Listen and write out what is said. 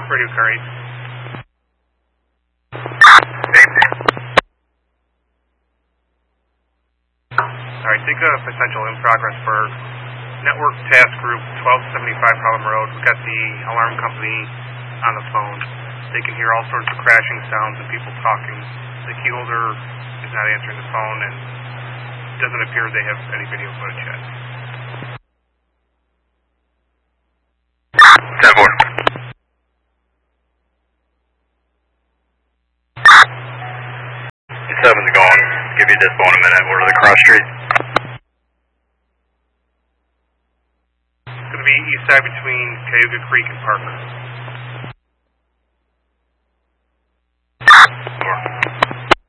Radio Car 8. Alright, think of potential in progress for Network Task Group 1275 Harlem Road. We've got the alarm company on the phone. They can hear all sorts of crashing sounds and people talking. The key holder is not answering the phone, and it doesn't appear they have any video footage yet. 7's gone. Give you this phone a minute. We're to the cross street. It's going to be east side between Cayuga Creek and Parker.